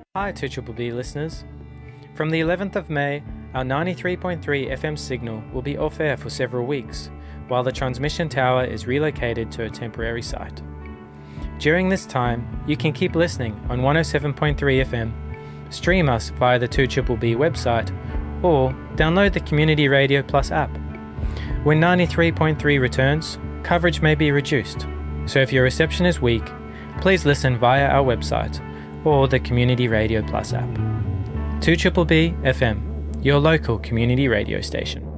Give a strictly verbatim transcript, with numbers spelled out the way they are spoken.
Hi two B B B listeners. From the eleventh of May, our ninety-three point three F M signal will be off air for several weeks, while the transmission tower is relocated to a temporary site. During this time, you can keep listening on one oh seven point three F M, stream us via the two B B B website, or download the Community Radio Plus app. When ninety-three point three returns, coverage may be reduced, so if your reception is weak, please listen via our website or the Community Radio Plus app. two B B B F M, your local community radio station.